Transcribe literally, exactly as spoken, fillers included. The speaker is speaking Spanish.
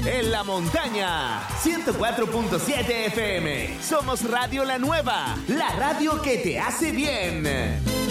en la montaña. ciento cuatro punto siete F M. Somos Radio La Nueva, la radio que te hace bien.